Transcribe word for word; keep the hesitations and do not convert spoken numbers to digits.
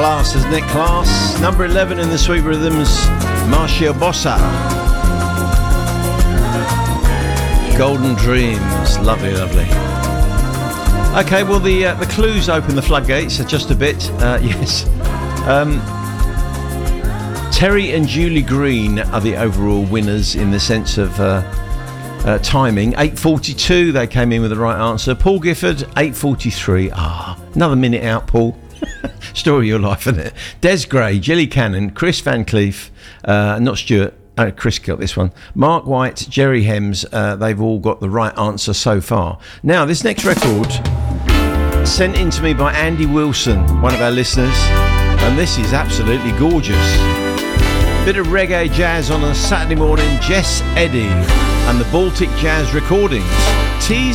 Class, isn't it? Class. Number eleven in the Sweet Rhythms, Marcia Bossa. Golden Dreams. Lovely, lovely. Okay, well, the uh, the clues open the floodgates just a bit. Uh, yes. Um, Terry and Julie Green are the overall winners in the sense of uh, uh, timing. eight forty-two, they came in with the right answer. Paul Gifford, eight forty-three. Ah, another minute out, Paul. Story of your life, isn't it? Des Gray, Jelly Cannon, Chris Van Cleef, uh, not Stuart. Oh, Chris got this one. Mark White, Jerry Hems, uh, they've all got the right answer so far. Now, this next record, sent in to me by Andy Wilson, one of our listeners, and this is absolutely gorgeous. Bit of reggae jazz on a Saturday morning. Jess Eddy and the Baltic Jazz Recordings. Tease